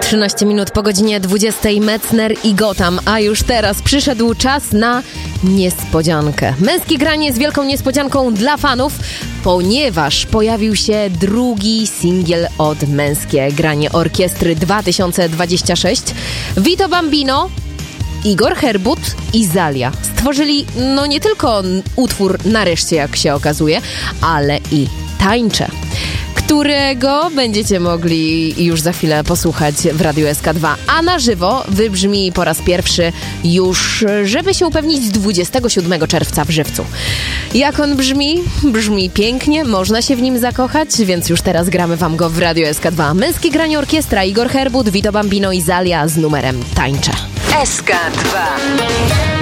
13 minut po godzinie 20 Metzner i Gotham, a już teraz przyszedł czas na niespodziankę. Męskie granie z wielką niespodzianką dla fanów, ponieważ pojawił się drugi singiel od Męskie Granie Orkiestry 2026. Vito Bambino, Igor Herbut i Zalia stworzyli nie tylko utwór Nareszcie, jak się okazuje, ale i Tańczę, którego będziecie mogli już za chwilę posłuchać w Radiu SK2, a na żywo wybrzmi po raz pierwszy już, żeby się upewnić, 27 czerwca w Żywcu. Jak on brzmi? Brzmi pięknie, można się w nim zakochać, więc już teraz gramy wam go w Radiu SK2. Męskie Granie Orkiestra, Igor Herbut, Vito Bambino i Zalia z numerem Tańczę. SK2.